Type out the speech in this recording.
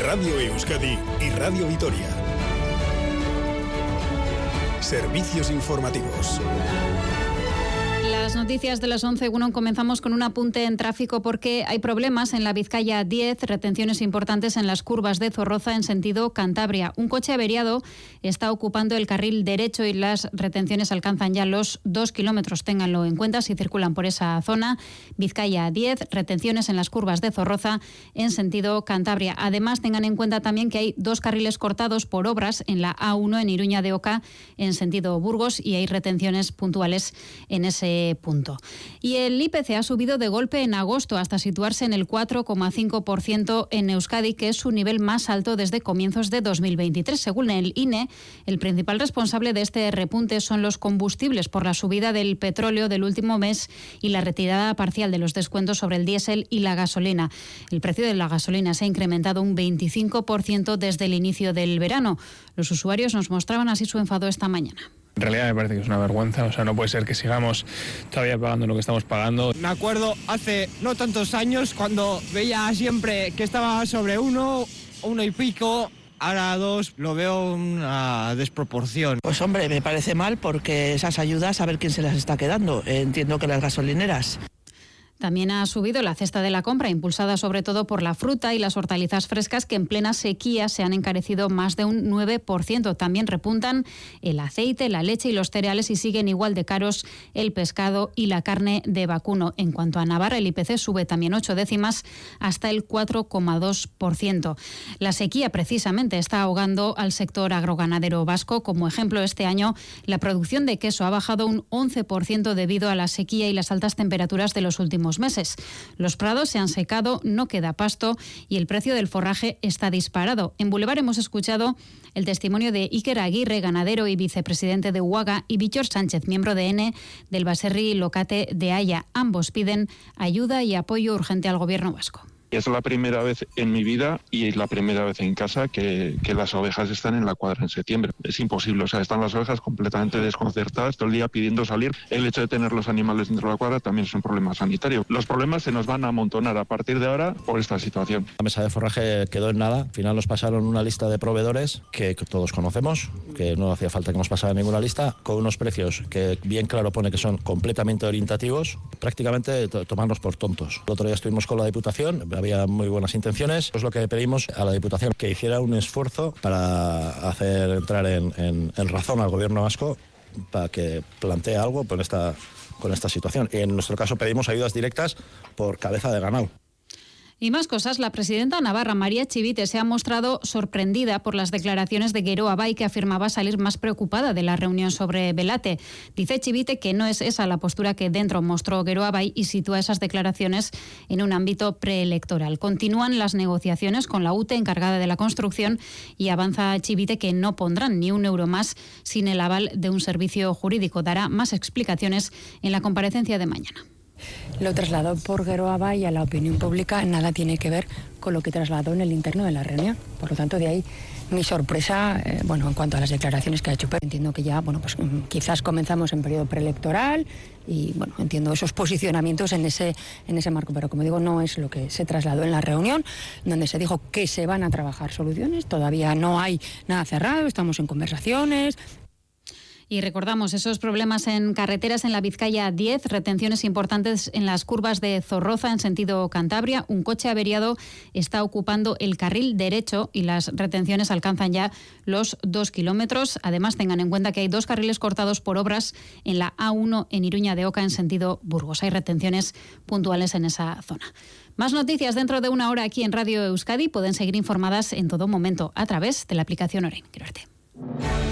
Radio Euskadi y Radio Vitoria. Servicios informativos. Las noticias de las 11, comenzamos con un apunte en tráfico porque hay problemas en la Vizcaya 10, retenciones importantes en las curvas de Zorroza en sentido Cantabria. Un coche averiado está ocupando el carril derecho y las retenciones alcanzan ya los 2 kilómetros. Ténganlo en cuenta si circulan por esa zona. Vizcaya 10, retenciones en las curvas de Zorroza en sentido Cantabria. Además, tengan en cuenta también que hay 2 carriles cortados por obras en la A1 en Iruña de Oca en sentido Burgos y hay retenciones puntuales en ese punto. Y el IPC ha subido de golpe en agosto hasta situarse en el 4,5% en Euskadi, que es su nivel más alto desde comienzos de 2023. Según el INE, el principal responsable de este repunte son los combustibles por la subida del petróleo del último mes y la retirada parcial de los descuentos sobre el diésel y la gasolina. El precio de la gasolina se ha incrementado un 25% desde el inicio del verano. Los usuarios nos mostraban así su enfado esta mañana. En realidad me parece que es una vergüenza, o sea, no puede ser que sigamos todavía pagando lo que estamos pagando. Me acuerdo hace no tantos años cuando veía siempre que estaba sobre 1 y pico, ahora 2, lo veo una desproporción. Pues hombre, me parece mal porque esas ayudas a ver quién se las está quedando. Entiendo que las gasolineras. También ha subido la cesta de la compra, impulsada sobre todo por la fruta y las hortalizas frescas que en plena sequía se han encarecido más de un 9%. También repuntan el aceite, la leche y los cereales y siguen igual de caros el pescado y la carne de vacuno. En cuanto a Navarra, el IPC sube también 8 décimas hasta el 4,2%. La sequía precisamente está ahogando al sector agroganadero vasco. Como ejemplo, este año la producción de queso ha bajado un 11% debido a la sequía y las altas temperaturas de los últimos meses. Los prados se han secado, no queda pasto y el precio del forraje está disparado. En Boulevard hemos escuchado el testimonio de Iker Aguirre, ganadero y vicepresidente de UAGA, y Víctor Sánchez, miembro de ENE del Baserri Locate de Haya. Ambos piden ayuda y apoyo urgente al gobierno vasco. Es la primera vez en mi vida y es la primera vez en casa que las ovejas están en la cuadra en septiembre. Es imposible, o sea, están las ovejas completamente desconcertadas todo el día pidiendo salir. El hecho de tener los animales dentro de la cuadra también es un problema sanitario. Los problemas se nos van a amontonar a partir de ahora por esta situación. La mesa de forraje quedó en nada. Al final nos pasaron una lista de proveedores que todos conocemos, que no hacía falta que nos pasara ninguna lista, con unos precios que bien claro pone que son completamente orientativos, prácticamente tomarnos por tontos. El otro día estuvimos con la Diputación, había muy buenas intenciones. Es lo que pedimos a la Diputación, que hiciera un esfuerzo para hacer entrar en razón al gobierno vasco para que plantee algo con esta situación. En nuestro caso pedimos ayudas directas por cabeza de ganado. Y más cosas. La presidenta navarra, María Chivite, se ha mostrado sorprendida por las declaraciones de Geroa Bai, que afirmaba salir más preocupada de la reunión sobre Belate. Dice Chivite que no es esa la postura que dentro mostró Geroa Bai y sitúa esas declaraciones en un ámbito preelectoral. Continúan las negociaciones con la UTE, encargada de la construcción, y avanza Chivite que no pondrán ni un euro más sin el aval de un servicio jurídico. Dará más explicaciones en la comparecencia de mañana. Lo trasladó por Geroa Bai a la opinión pública, nada tiene que ver con lo que trasladó en el interno de la reunión. Por lo tanto, de ahí mi sorpresa, en cuanto a las declaraciones que ha hecho. Pero entiendo que ya, pues quizás comenzamos en periodo preelectoral y, entiendo esos posicionamientos en ese marco. Pero, como digo, no es lo que se trasladó en la reunión, donde se dijo que se van a trabajar soluciones. Todavía no hay nada cerrado, estamos en conversaciones. Y recordamos esos problemas en carreteras en la Vizcaya 10, retenciones importantes en las curvas de Zorroza en sentido Cantabria. Un coche averiado está ocupando el carril derecho y las retenciones alcanzan ya los 2 kilómetros. Además, tengan en cuenta que hay 2 carriles cortados por obras en la A1 en Iruña de Oca en sentido Burgos. Hay retenciones puntuales en esa zona. Más noticias dentro de una hora aquí en Radio Euskadi. Pueden seguir informadas en todo momento a través de la aplicación Oren. Quiero verte.